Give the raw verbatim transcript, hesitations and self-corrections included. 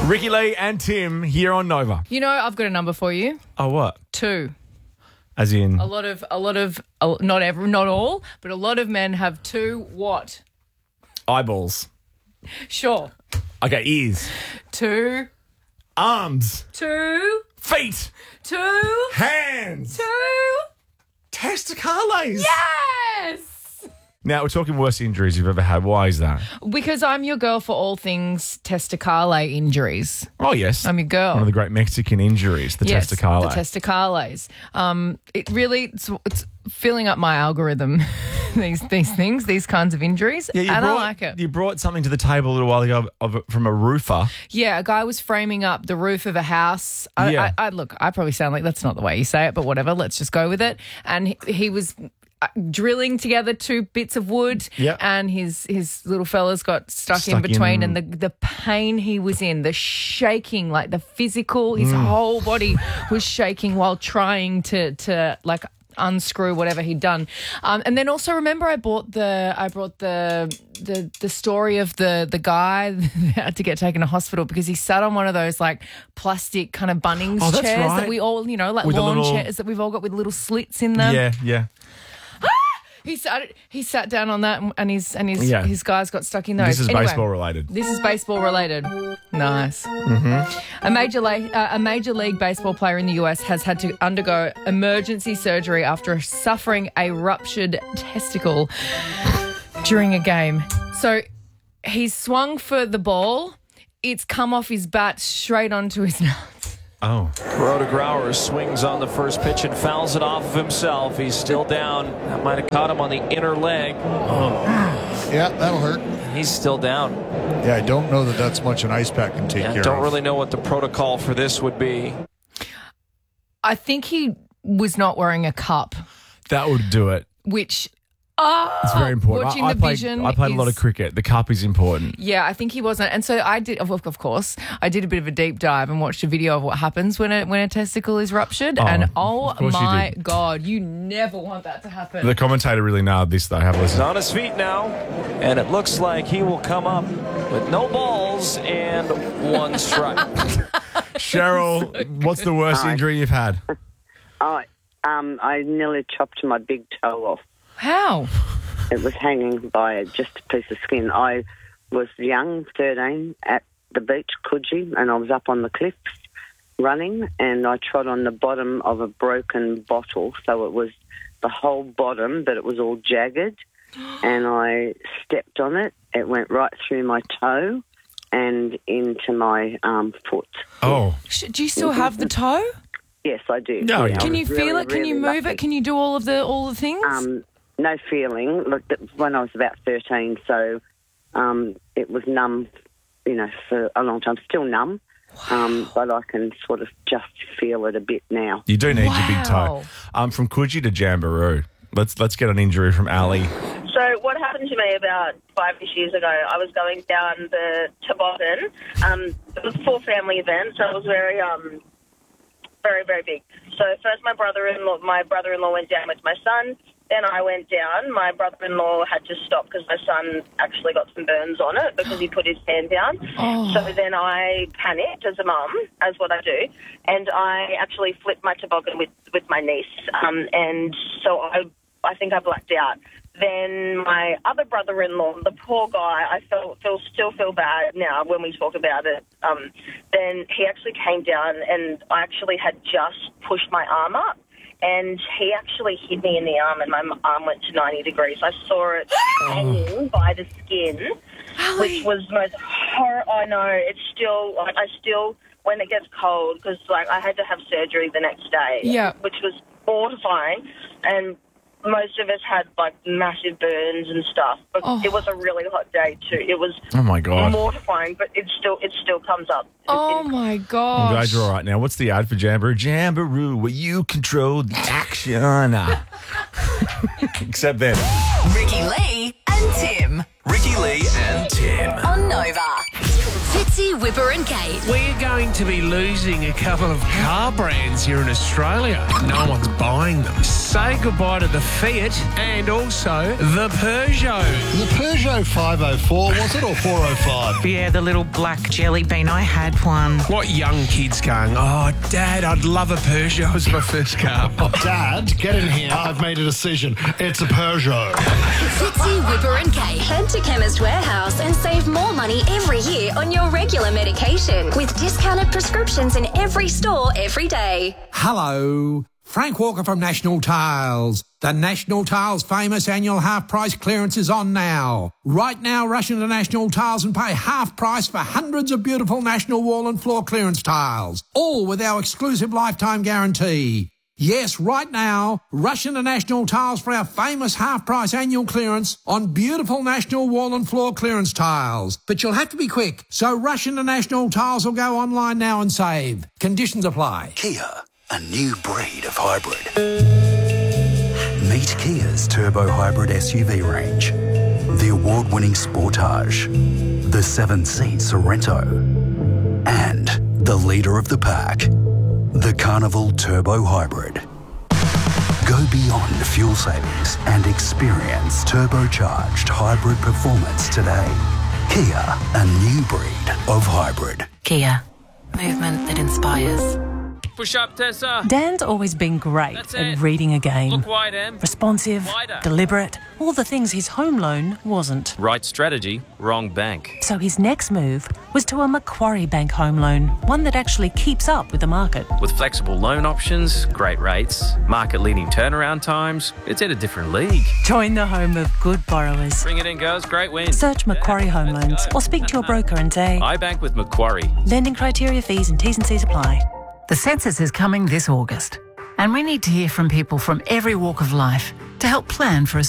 Ricky Lee and Tim here on Nova. You know, I've got a number for you. Oh, what? Two. As in? A lot of, a lot of, uh, not every, not all, but a lot of men have two what? Eyeballs. Sure. Okay, ears. Two. Arms. Two. Feet. Two. Hands. Two. Testicles. Yes! Now, we're talking worst injuries you've ever had. Why is that? Because I'm your girl for all things testicale injuries. Oh, yes. I'm your girl. One of the great Mexican injuries, the yes, testicale. the testicales. Um, it really, it's, it's filling up my algorithm, these these things, these kinds of injuries, Yeah, you and brought, I like it. You brought something to the table a little while ago of, of, from a roofer. Yeah, a guy was framing up the roof of a house. I, Yeah. I, I look, I probably sound like that's not the way you say it, but whatever. Let's just go with it. And he, he was drilling together two bits of wood, Yeah. and his his little fellas got stuck, Stuck in between, in. and the the pain he was in, the shaking, like the physical, his Mm. whole body was shaking while trying to to like unscrew whatever he'd done. Um, and then also remember I bought the I brought the the the story of the the guy that had to get taken to hospital because he sat on one of those like plastic kind of Bunnings Oh, that's chairs right. that we all, you know, like With the lawn little- chairs that we've all got with little slits in them. Yeah, yeah. He sat he sat down on that and his and his Yeah. his guys got stuck in those. This is Anyway, baseball related. This is baseball related. Nice. Mm-hmm. A major la- uh, a major league baseball player in the U S has had to undergo emergency surgery after suffering a ruptured testicle during a game. So he's swung for the ball. It's come off his bat straight onto his nuts. Oh. Rhoda Grauer swings on the first pitch and fouls it off of himself. He's still down. That might have caught him on the inner leg. Oh. Yeah, that'll hurt. He's still down. Yeah, I don't know that that's much an ice pack can take Yeah, care don't of. really know what the protocol for this would be. I think he was not wearing a cup, That would do it. which ah, It's very important. Watching I, I the played, vision I played a lot is- of cricket. The cup is important. Yeah, I think he wasn't. And so I did, of of course, I did a bit of a deep dive and watched a video of what happens when a, when a testicle is ruptured. Oh, and oh of course you my did. God, you never want that to happen. The commentator really nailed this, though. Have a He's listen. on his feet now, and it looks like he will come up with no balls and one strike. Cheryl, what's the worst Hi. injury you've had? Oh, um, I nearly chopped my big toe off. How? It was hanging by just a piece of skin. I was young, thirteen, at the beach, Coogee, and I was up on the cliffs running, and I trod on the bottom of a broken bottle, so it was the whole bottom, but it was all jagged, and I stepped on it. It went right through my toe and into my um, foot. Oh. Sh- Do you still have the toe? Yes, I do. No, Yeah, you- I Can was you feel really, it? Can you really move lucky. it? Can you do all of the all the things? Um, no feeling. Look, that- when I was about thirteen, so um, it was numb, you know, for a long time. Still numb, um, but I can sort of just feel it a bit now. You do need your big Wow. toe. Um, from Coogee to Jamboree. Let's let's get an injury from Ali. So what happened to me about five-ish years ago, I was going down the toboggan. Um, it was a full-family event, so it was very, um, very, very big. So first my brother-in-law, my brother-in-law went down with my son. Then I went down. My brother-in-law had to stop because my son actually got some burns on it because he put his hand down. Oh. So then I panicked as a mum, as what I do, and I actually flipped my toboggan with, with my niece. Um, and so I, I think I blacked out. Then my other brother-in-law, the poor guy, I felt, feel, still feel bad now when we talk about it. Um, then he actually came down and I actually had just pushed my arm up. And he actually hit me in the arm, and my m- arm went to ninety degrees. I saw it hanging by the skin, which was the most horror. I know it's still like I still when it gets cold because like I had to have surgery the next day, Yeah. which was mortifying. And most of us had like massive burns and stuff. But Oh. it was a really hot day too. It was Oh, my God. mortifying, but it still it still comes up. oh It- my I'm gosh. glad you're all right now. What's the ad for Jamboree? Jamboree, where you control the action. Except then. Ricky Lee and Tim Ricky Lee and Tim. on Nova. Fitzy, Whipper and Kate. We're going to be losing a couple of car brands here in Australia. No one's buying them. say goodbye to the Fiat and also the Peugeot. The Peugeot five oh four, was it, or four oh five? Yeah, the little black jelly bean. I had one. What young kids going, oh, Dad, I'd love a Peugeot as my first car. Oh, Dad, get in here. I've made a decision. It's a Peugeot. Fitzy, Whipper and Kate. Head to Chemist Warehouse and save more money every year on your regular medication with discounted prescriptions in every store every day. Hello, Frank Walker from National Tiles. The National Tiles famous annual half-price clearance is on now. Right now, rush into National Tiles and pay half price for hundreds of beautiful National wall and floor clearance tiles, all with our exclusive lifetime guarantee. Yes, right now, rush into National Tiles for our famous half-price annual clearance on beautiful National wall and floor clearance tiles. But you'll have to be quick, so rush into National Tiles or go online now and save. Conditions apply. Kia, a new breed of hybrid. Meet Kia's turbo hybrid S U V range. The award-winning Sportage, the seven-seat Sorento, and the leader of the pack, the Carnival Turbo Hybrid. Go beyond fuel savings and experience turbocharged hybrid performance today. Kia, a new breed of hybrid. Kia, movement that inspires. Push up, Tessa. Dan's always been great That's at it. reading a game. Look wide, Em. Responsive, Wider. deliberate, all the things his home loan wasn't. Right strategy, wrong bank. So his next move was to a Macquarie Bank home loan, one that actually keeps up with the market. With flexible loan options, great rates, market-leading turnaround times, it's in a different league. Join the home of good borrowers. Bring it in, girls. Great win. Search Macquarie Home Loans or speak to your broker and say, I bank with Macquarie. lending criteria, fees and T's and C's apply. The census is coming this August, and we need to hear from people from every walk of life to help plan for a